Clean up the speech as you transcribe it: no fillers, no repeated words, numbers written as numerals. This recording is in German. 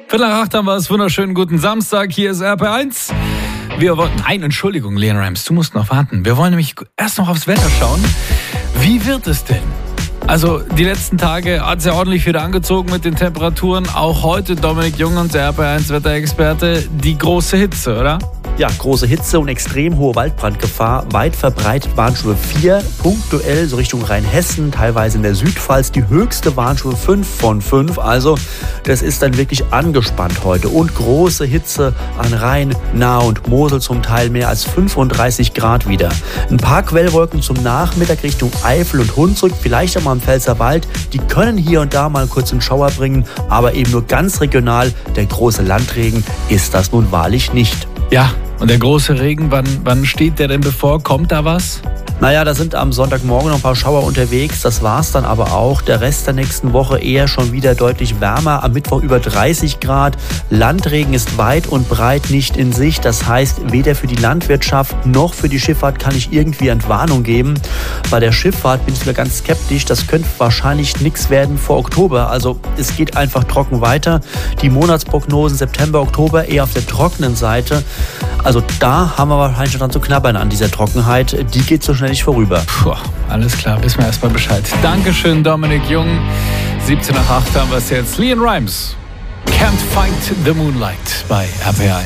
7:45 haben wir es. Wunderschönen guten Samstag. Hier ist RP1. Entschuldigung, Leon Rimes, du musst noch warten. Wir wollen nämlich erst noch aufs Wetter schauen. Wie wird es denn? Also die letzten Tage hat es ja ordentlich wieder angezogen mit den Temperaturen. Auch heute Dominik Jung, unser RP1 Wetterexperte, die große Hitze, oder? Ja, große Hitze und extrem hohe Waldbrandgefahr. Weit verbreitet Warnstufe 4, punktuell so Richtung Rheinhessen, teilweise in der Südpfalz die höchste Warnstufe 5 von 5. Also das ist dann wirklich angespannt heute. Und große Hitze an Rhein, Nahe und Mosel, zum Teil mehr als 35 Grad wieder. Ein paar Quellwolken zum Nachmittag Richtung Eifel und Hunsrück, vielleicht auch mal im Pfälzerwald. Die können hier und da mal kurz einen Schauer bringen, aber eben nur ganz regional. Der große Landregen ist das nun wahrlich nicht. Ja, und der große Regen, wann steht der denn bevor? Kommt da was? Naja, da sind am Sonntagmorgen noch ein paar Schauer unterwegs. Das war's dann aber auch. Der Rest der nächsten Woche eher schon wieder deutlich wärmer. Am Mittwoch über 30 Grad. Landregen ist weit und breit nicht in Sicht. Das heißt, weder für die Landwirtschaft noch für die Schifffahrt kann ich irgendwie Entwarnung geben. Bei der Schifffahrt bin ich sogar ganz skeptisch. Das könnte wahrscheinlich nichts werden vor Oktober. Also es geht einfach trocken weiter. Die Monatsprognosen September, Oktober eher auf der trockenen Seite. Also da haben wir wahrscheinlich schon dran zu knabbern an dieser Trockenheit. Die geht so schnell nicht vorüber. Puh, alles klar, wissen wir erstmal Bescheid. Dankeschön, Dominik Jung. 7:08 haben wir es jetzt. Leon Rimes, Can't Fight the Moonlight bei RPA1.